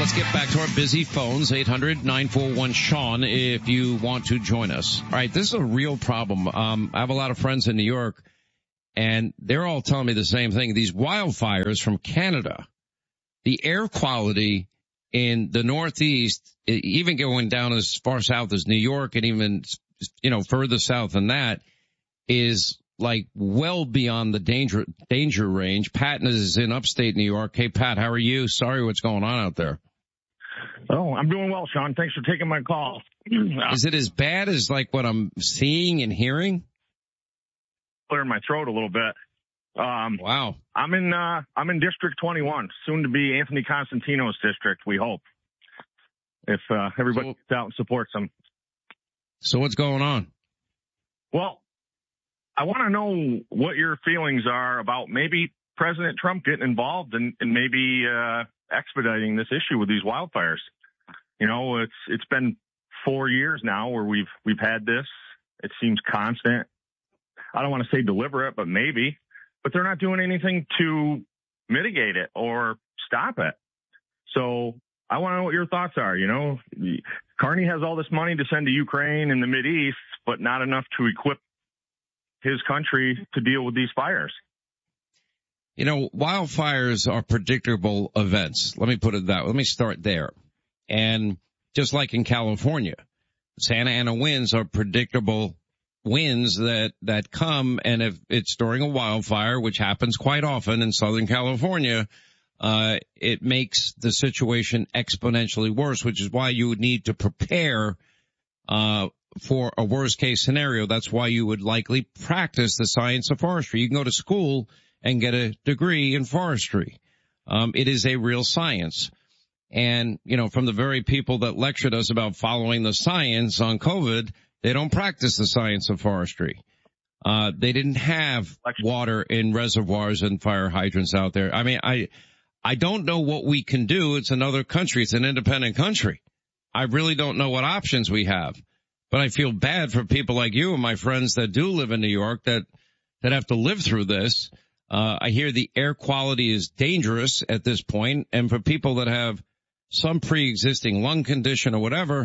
Let's get back to our busy phones, 800-941-SEAN, if you want to join us. All right, this is a real problem. I have a lot of friends in New York, and they're all telling me the same thing. These wildfires from Canada, the air quality in the Northeast, even going down as far south as New York and even, further south than that, is like well beyond the danger range. Pat is in upstate New York. Hey, Pat, how are you? Sorry, what's going on out there? Oh, I'm doing well, Sean. Thanks for taking my call. Is it as bad as like what I'm seeing and hearing? Clearing my throat a little bit. Wow. I'm in District 21, soon to be Anthony Constantino's district, we hope. If everybody gets out and supports him. So what's going on? Well, I want to know what your feelings are about maybe President Trump getting involved and maybe expediting this issue with these wildfires. You know, it's been 4 years now where we've had this. It seems constant. I don't want to say deliberate, but maybe. But they're not doing anything to mitigate it or stop it. So I want to know what your thoughts are. You know, Carney has all this money to send to Ukraine and the Mideast, but not enough to equip his country to deal with these fires. You know, wildfires are predictable events. Let me put it that way. Let me start there. And just like in California, Santa Ana winds are predictable winds that come, and if it's during a wildfire, which happens quite often in Southern California, it makes the situation exponentially worse, which is why you would need to prepare for a worst case scenario. That's why you would likely practice the science of forestry. You can go to school and get a degree in forestry. It is a real science. And, you know, from the very people that lectured us about following the science on COVID, they don't practice the science of forestry. They didn't have water in reservoirs and fire hydrants out there. I mean, I don't know what we can do. It's another country. It's an independent country. I really don't know what options we have. But I feel bad for people like you and my friends that do live in New York that have to live through this. I hear the air quality is dangerous at this point, and for people that have some pre-existing lung condition or whatever,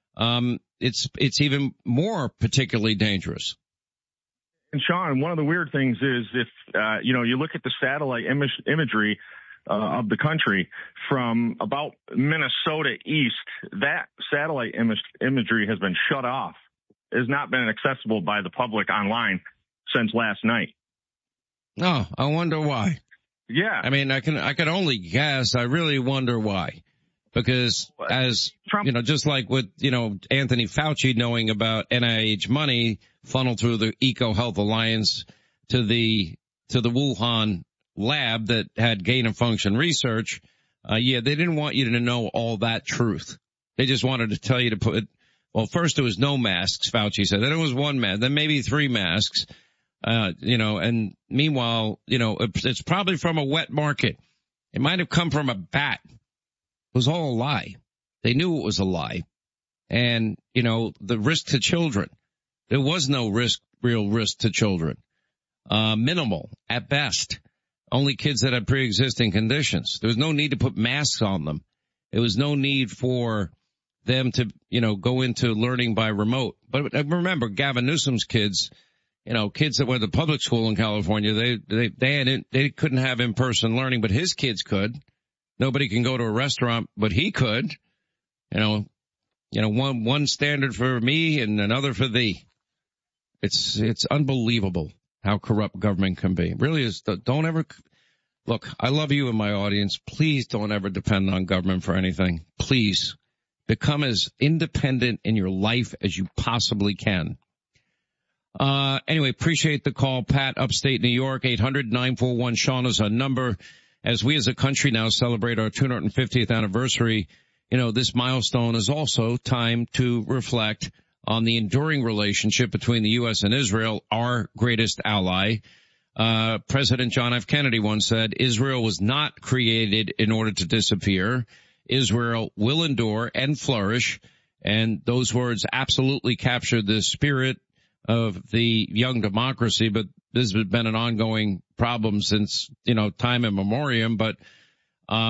it's even more particularly dangerous. And Sean, one of the weird things is if, you look at the satellite imagery of the country from about Minnesota east, that satellite imagery has been shut off. It has not been accessible by the public online since last night. Oh, I wonder why. Yeah. I mean, I can only guess. I really wonder why. Because as, Trump, just like with, Anthony Fauci knowing about NIH money funneled through the EcoHealth Alliance to the Wuhan lab that had gain of function research. They didn't want you to know all that truth. They just wanted to tell you to put, well, first there was no masks, Fauci said. Then it was one mask, then maybe 3 masks. And meanwhile, it's probably from a wet market. It might have come from a bat. It was all a lie. They knew it was a lie. And, the risk to children. There was no real risk to children. Minimal at best. Only kids that had pre-existing conditions. There was no need to put masks on them. There was no need for them to, go into learning by remote. But remember, Gavin Newsom's kids, kids that went to public school in California, they couldn't have in-person learning, but his kids could. Nobody can go to a restaurant, but he could. One standard for me and another for thee. It's unbelievable how corrupt government can be. It really is. Don't ever, look, I love you and my audience. Please don't ever depend on government for anything. Please become as independent in your life as you possibly can. Anyway, appreciate the call, Pat, upstate New York, 800-941-SEAN is our number. As we as a country now celebrate our 250th anniversary, this milestone is also time to reflect on the enduring relationship between the U.S. and Israel, our greatest ally. President John F. Kennedy once said, Israel was not created in order to disappear. Israel will endure and flourish. And those words absolutely captured the spirit of the young democracy, but this has been an ongoing problem since, time immemorial. But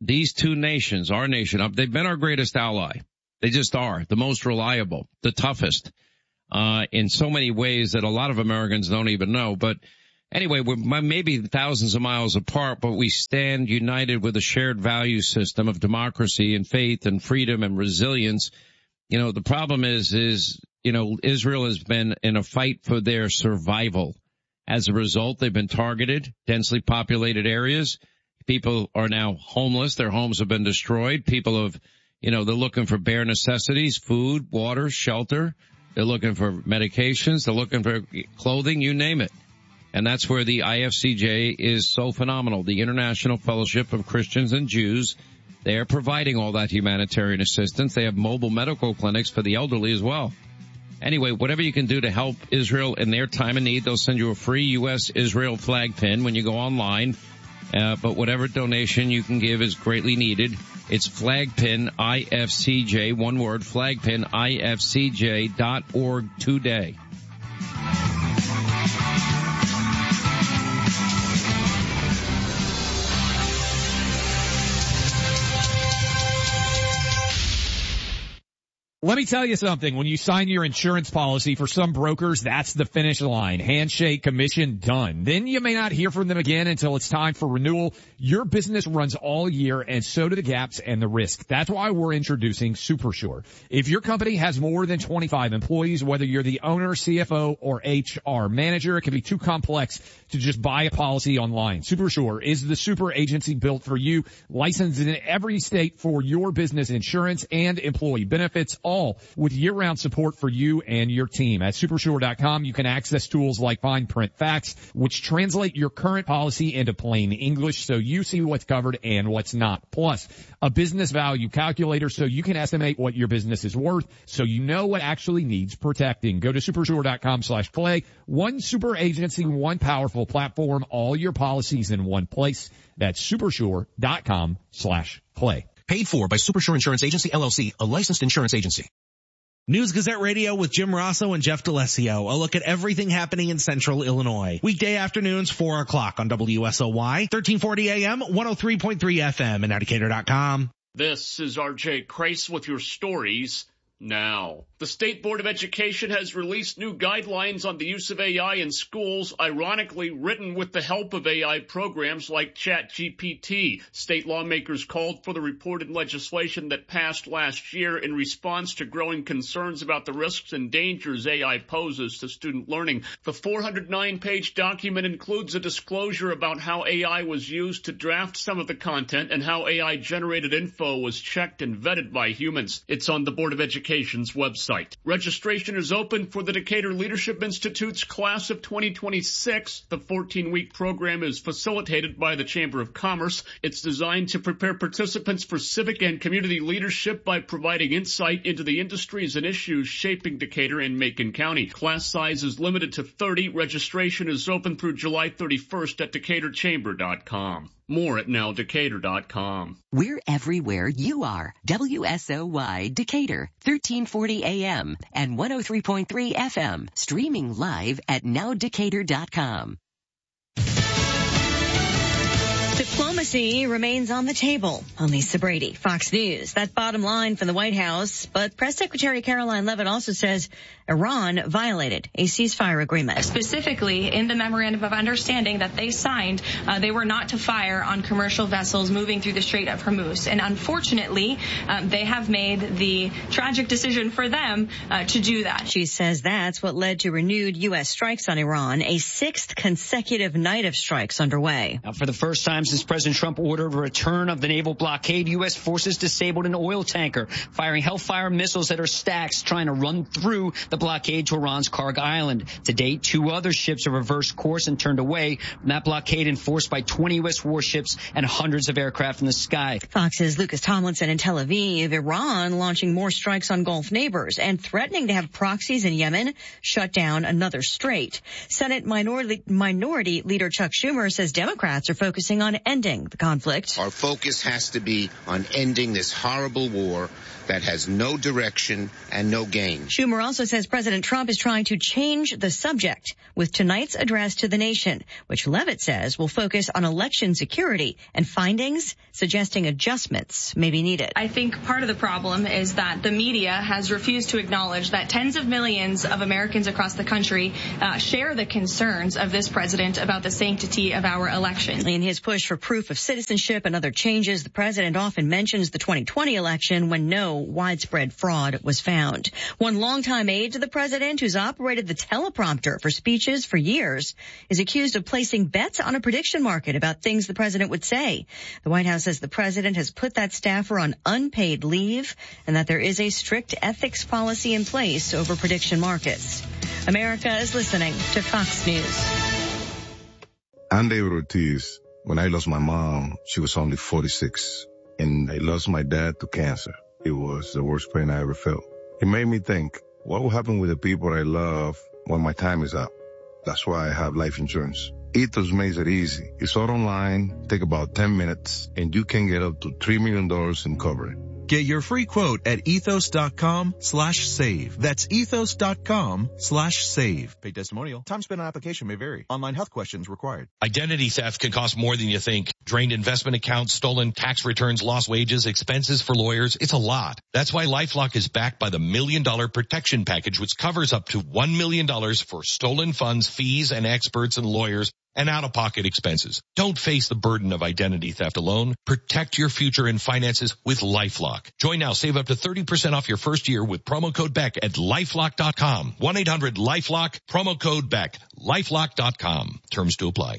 these two nations, our nation, they've been our greatest ally. They just are the most reliable, the toughest, in so many ways that a lot of Americans don't even know. But anyway, we're maybe thousands of miles apart, but we stand united with a shared value system of democracy and faith and freedom and resilience. You know, the problem is, you know, Israel has been in a fight for their survival. As a result, they've been targeted, densely populated areas. People are now homeless. Their homes have been destroyed. People have, you know, they're looking for bare necessities, food, water, shelter. They're looking for medications. They're looking for clothing, you name it. And that's where the IFCJ is so phenomenal. The International Fellowship of Christians and Jews, they are providing all that humanitarian assistance. They have mobile medical clinics for the elderly as well. Anyway, whatever you can do to help Israel in their time of need, they'll send you a free U.S. Israel flag pin when you go online. But whatever donation you can give is greatly needed. It's flagpin IFCJ, one word, flagpin IFCJ.org today. Let me tell you something. When you sign your insurance policy, for some brokers, that's the finish line. Handshake, commission, done. Then you may not hear from them again until it's time for renewal. Your business runs all year, and so do the gaps and the risk. That's why we're introducing SuperSure. If your company has more than 25 employees, whether you're the owner, CFO, or HR manager, it can be too complex to just buy a policy online. SuperSure is the super agency built for you, licensed in every state for your business insurance and employee benefits, all with year-round support for you and your team. At Supersure.com, you can access tools like Fine Print Facts, which translate your current policy into plain English so you see what's covered and what's not. Plus, a business value calculator so you can estimate what your business is worth so you know what actually needs protecting. Go to Supersure.com/Clay. One super agency, one powerful platform, all your policies in one place. That's Supersure.com/Clay. Paid for by Supersure Insurance Agency, LLC, a licensed insurance agency. News Gazette Radio with Jim Rosso and Jeff D'Alessio. A look at everything happening in Central Illinois. Weekday afternoons, 4 o'clock on WSOY, 1340 AM, 103.3 FM, and Decatur.com. This is RJ Crace with your stories now. The State Board of Education has released new guidelines on the use of AI in schools, ironically written with the help of AI programs like ChatGPT. State lawmakers called for the reported legislation that passed last year in response to growing concerns about the risks and dangers AI poses to student learning. The 409-page document includes a disclosure about how AI was used to draft some of the content and how AI-generated info was checked and vetted by humans. It's on the Board of Education's website. Registration is open for the Decatur Leadership Institute's class of 2026. The 14-week program is facilitated by the Chamber of Commerce. It's designed to prepare participants for civic and community leadership by providing insight into the industries and issues shaping Decatur and Macon County. Class size is limited to 30. Registration is open through July 31st at DecaturChamber.com. More at nowdecatur.com. We're everywhere you are. WSOY Decatur, 1340 AM and 103.3 FM. Streaming live at nowdecatur.com. Diplomacy remains on the table. I'm Lisa Brady, Fox News. That bottom line from the White House. But Press Secretary Caroline Leavitt also says Iran violated a ceasefire agreement. Specifically, in the memorandum of understanding that they signed, they were not to fire on commercial vessels moving through the Strait of Hormuz. And unfortunately, they have made the tragic decision for them to do that. She says that's what led to renewed U.S. strikes on Iran, a sixth consecutive night of strikes underway. Now, for the first time since President Trump ordered a return of the naval blockade, U.S. forces disabled an oil tanker, firing Hellfire missiles at her stacks, trying to run through the blockade to Iran's Karg Island. To date, 2 other ships have reversed course and turned away from that blockade enforced by 20 U.S. warships and hundreds of aircraft in the sky. Fox's Lucas Tomlinson in Tel Aviv. Iran launching more strikes on Gulf neighbors and threatening to have proxies in Yemen shut down another strait. Senate Minority Leader Chuck Schumer says Democrats are focusing on to ending the conflict. Our focus has to be on ending this horrible war that has no direction and no gain. Schumer also says President Trump is trying to change the subject with tonight's address to the nation, which Leavitt says will focus on election security and findings suggesting adjustments may be needed. I think part of the problem is that the media has refused to acknowledge that tens of millions of Americans across the country share the concerns of this president about the sanctity of our election. In his push for proof of citizenship and other changes, the president often mentions the 2020 election when no widespread fraud was found. One longtime aide to the president who's operated the teleprompter for speeches for years is accused of placing bets on a prediction market about things the president would say. The White House says the president has put that staffer on unpaid leave and that there is a strict ethics policy in place over prediction markets. America is listening to Fox News. I'm David Ortiz. When I lost my mom, she was only 46, and I lost my dad to cancer. It was the worst pain I ever felt. It made me think, what will happen with the people I love when my time is up? That's why I have life insurance. Ethos makes it easy. It's all online, take about 10 minutes, and you can get up to $3 million in coverage. Get your free quote at ethos.com/save. That's ethos.com/save. Paid testimonial. Time spent on application may vary. Online health questions required. Identity theft can cost more than you think. Drained investment accounts, stolen tax returns, lost wages, expenses for lawyers. It's a lot. That's why LifeLock is backed by the $1 Million Protection Package, which covers up to $1 million for stolen funds, fees, and experts and lawyers and out-of-pocket expenses. Don't face the burden of identity theft alone. Protect your future and finances with LifeLock. Join now. Save up to 30% off your first year with promo code BECK at LifeLock.com. 1-800-LifeLock, promo code BECK, LifeLock.com. Terms to apply.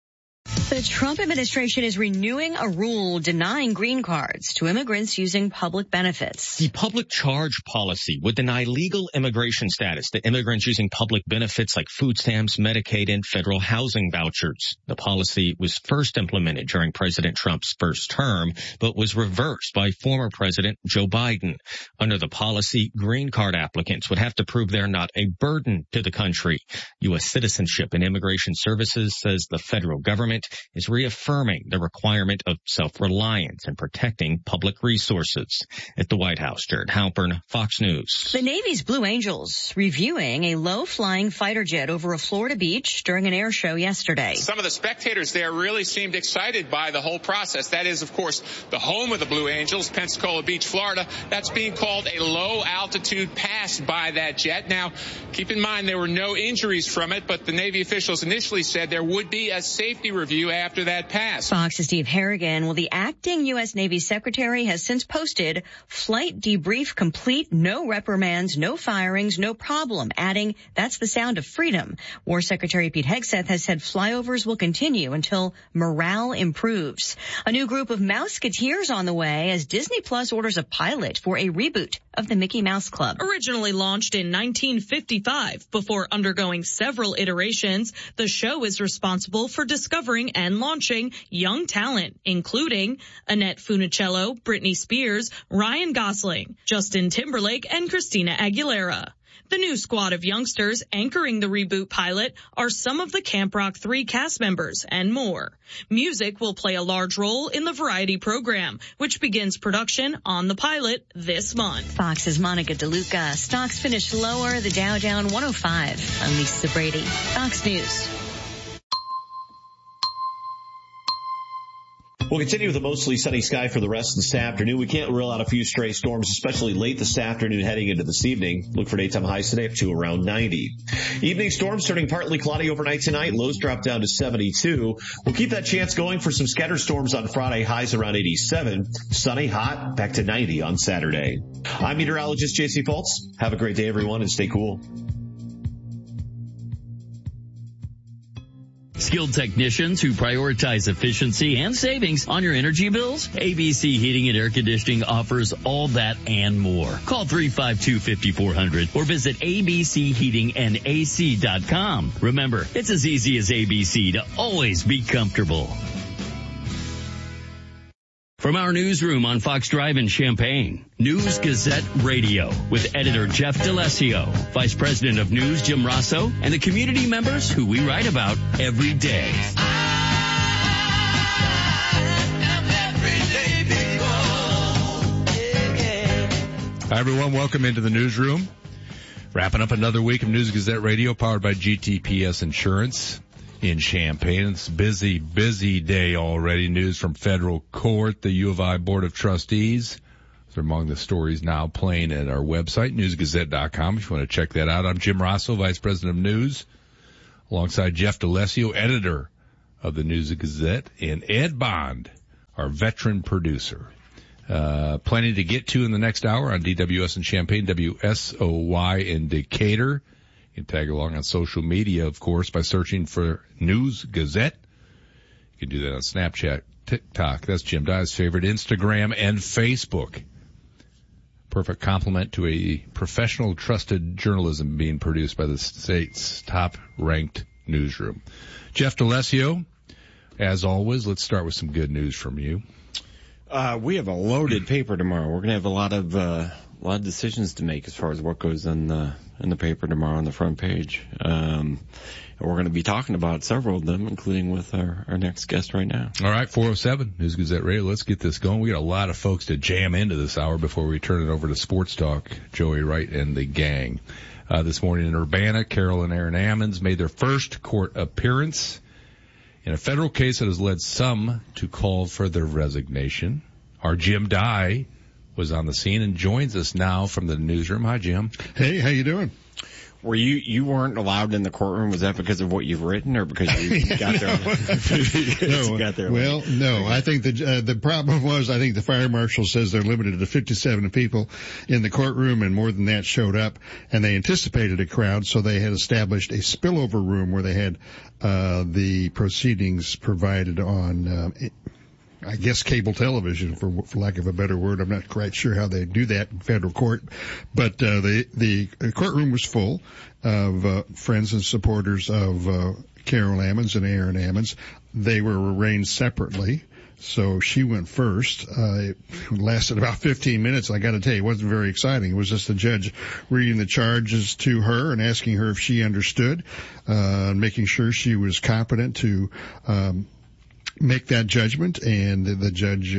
The Trump administration is renewing a rule denying green cards to immigrants using public benefits. The public charge policy would deny legal immigration status to immigrants using public benefits like food stamps, Medicaid, and federal housing vouchers. The policy was first implemented during President Trump's first term, but was reversed by former President Joe Biden. Under the policy, green card applicants would have to prove they're not a burden to the country. U.S. Citizenship and Immigration Services says the federal government is reaffirming the requirement of self-reliance and protecting public resources. At the White House, Jared Halpern, Fox News. The Navy's Blue Angels reviewing a low-flying fighter jet over a Florida beach during an air show yesterday. Some of the spectators there really seemed excited by the whole process. That is, of course, the home of the Blue Angels, Pensacola Beach, Florida. That's being called a low-altitude pass by that jet. Now, keep in mind there were no injuries from it, but the Navy officials initially said there would be a safety review after that pass. Fox's Steve Harrigan. Well, the acting U.S. Navy secretary has since posted flight debrief complete, no reprimands, no firings, no problem, adding that's the sound of freedom. War Secretary Pete Hegseth has said flyovers will continue until morale improves. A new group of Mouseketeers on the way as Disney Plus orders a pilot for a reboot of the Mickey Mouse Club. Originally launched in 1955, before undergoing several iterations, the show is responsible for discovering and launching young talent, including Annette Funicello, Britney Spears, Ryan Gosling, Justin Timberlake, and Christina Aguilera. The new squad of youngsters anchoring the reboot pilot are some of the Camp Rock 3 cast members and more. Music will play a large role in the variety program, which begins production on the pilot this month. Fox's Monica DeLuca. Stocks finished lower, the Dow down 105. I'm Lisa Brady, Fox News. We'll continue with a mostly sunny sky for the rest of this afternoon. We can't rule out a few stray storms, especially late this afternoon heading into this evening. Look for daytime highs today up to around 90. Evening storms turning partly cloudy overnight tonight. Lows drop down to 72. We'll keep that chance going for some scattered storms on Friday. Highs around 87. Sunny, hot, back to 90 on Saturday. I'm meteorologist J.C. Fultz. Have a great day, everyone, and stay cool. Skilled technicians who prioritize efficiency and savings on your energy bills? ABC Heating and Air Conditioning offers all that and more. Call 352-5400 or visit abcheatingandac.com. Remember, it's as easy as ABC to always be comfortable. From our newsroom on Fox Drive in Champaign, News Gazette Radio with editor Jeff DeLessio, Vice President of News Jim Rosso, and the community members who we write about every day. Hi, everyone. Welcome into the newsroom. Wrapping up another week of News Gazette Radio powered by GTPS Insurance in Champaign. It's a busy, busy day already. News from federal court, the U of I Board of Trustees. They're among the stories now playing at our website, newsgazette.com, if you want to check that out. I'm Jim Rosso, Vice President of News, alongside Jeff DeLessio, editor of the News Gazette, and Ed Bond, our veteran producer. Plenty to get to in the next hour on DWS in Champaign, WSOY in Decatur. You can tag along on social media, of course, by searching for News Gazette. You can do that on Snapchat, TikTok. That's Jim Dye's favorite, Instagram, and Facebook. Perfect complement to a professional, trusted journalism being produced by the state's top-ranked newsroom. Jeff DeLessio, as always, let's start with some good news from you. We have a loaded paper tomorrow. We're going to have a lot of decisions to make as far as what goes in the paper tomorrow on the front page. And we're going to be talking about several of them, including with our next guest right now. All right, 407 News Gazette Radio. Let's get this going. We got a lot of folks to jam into this hour before we turn it over to Sports Talk, Joey Wright and the gang. This morning in Urbana, Carol and Aaron Ammons made their first court appearance in a federal case that has led some to call for their resignation. Our Jim Dye was on the scene and joins us now from the newsroom. Hi, Jim. Hey, how you doing? Were you weren't allowed in the courtroom? Was that because of what you've written, or because you got there? No, got there well, no. I think the problem was I think the fire marshal says they're limited to 57 people in the courtroom, and more than that showed up, and they anticipated a crowd, so they had established a spillover room where they had the proceedings provided on. I guess cable television, for lack of a better word. I'm not quite sure how they do that in federal court, but the courtroom was full of friends and supporters of Carol Ammons and Aaron Ammons. They were arraigned separately, so she went first. It lasted about 15 minutes. I got to tell you, it wasn't very exciting. It was just the judge reading the charges to her and asking her if she understood, making sure she was competent to make that judgment, and the judge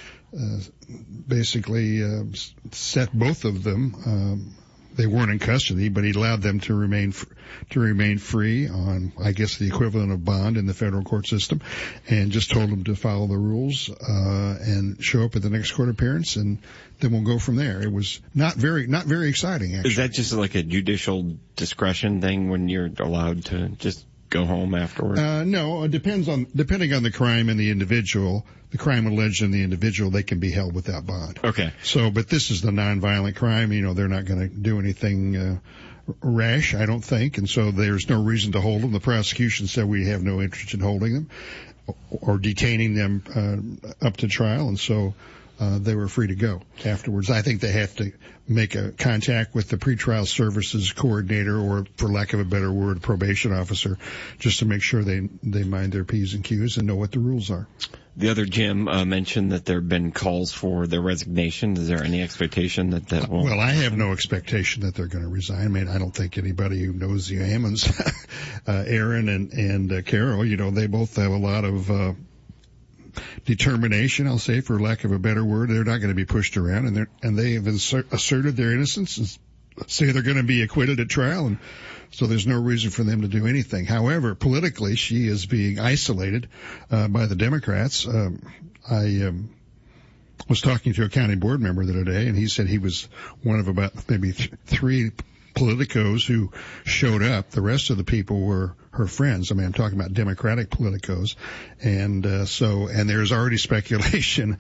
basically set both of them. They weren't in custody, but he allowed them to remain free on, I guess, the equivalent of bond in the federal court system, and just told them to follow the rules and show up at the next court appearance, and then we'll go from there. It was not very exciting, actually. Is that just like a judicial discretion thing when you're allowed to just go home afterwards? No, it depending on the crime and the individual, the crime alleged in the individual, they can be held without bond. Okay. So, but this is the nonviolent crime. They're not going to do anything rash, I don't think, and so there's no reason to hold them. The prosecution said we have no interest in holding them or detaining them up to trial, and so they were free to go afterwards. I think they have to make a contact with the pretrial services coordinator, or for lack of a better word, probation officer, just to make sure they mind their P's and Q's and know what the rules are. The other Jim mentioned that there have been calls for their resignation. Is there any expectation that will? Well, I have no expectation that they're going to resign. I mean, I don't think anybody who knows the Ammons, Aaron and Carol, they both have a lot of determination, I'll say, for lack of a better word. They're not going to be pushed around, and they have asserted their innocence and say they're going to be acquitted at trial, and so there's no reason for them to do anything. However, politically, she is being isolated by the Democrats. I was talking to a county board member the other day, and he said he was one of about maybe three politicos who showed up. The rest of the people were her friends. I mean, I'm talking about Democratic politicos. And there's already speculation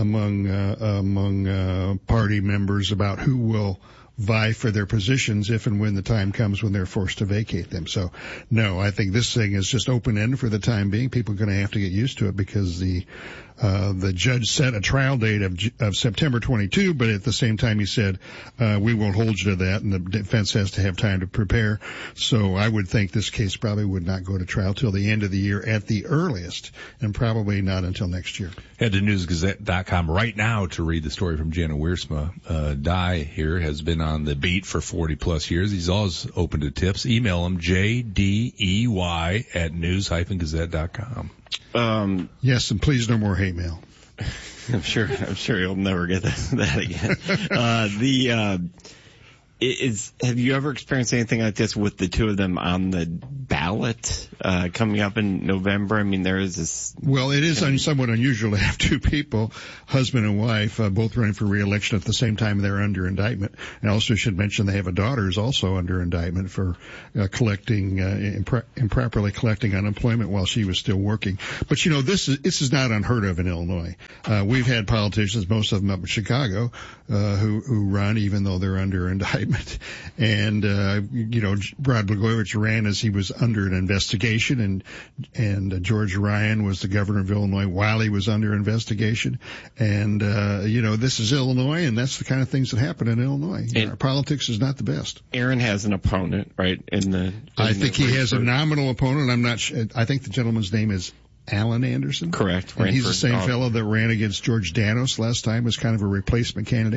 among party members about who will vie for their positions if and when the time comes when they're forced to vacate them. So, no, I think this thing is just open-ended for the time being. People are going to have to get used to it because the judge set a trial date of September 22, but at the same time he said, we won't hold you to that, and the defense has to have time to prepare. So I would think this case probably would not go to trial till the end of the year at the earliest, and probably not until next year. Head to newsgazette.com right now to read the story from Jana Wiersma. Dye here has been on the beat for 40 plus years. He's always open to tips. Email him, jdey@news-gazette.com. Yes, and please no more hate mail. I'm sure he'll never get that again. Have you ever experienced anything like this with the two of them on the ballot coming up in November? I mean, there is this. Well, it is somewhat unusual to have two people, husband and wife, both running for re-election at the same time they're under indictment. And I also should mention they have a daughter who's also under indictment for improperly collecting unemployment while she was still working. But this is not unheard of in Illinois. We've had politicians, most of them up in Chicago, who run even though they're under indictment. And, Rod Blagojevich ran as he was under an investigation, and George Ryan was the governor of Illinois while he was under investigation. And, this is Illinois, and that's the kind of things that happen in Illinois. Our politics is not the best. Aaron has an opponent, right? I think he has a nominal opponent. I'm not sure. I think the gentleman's name is Alan Anderson. Correct. And he's the same fellow that ran against George Danos last time as kind of a replacement candidate.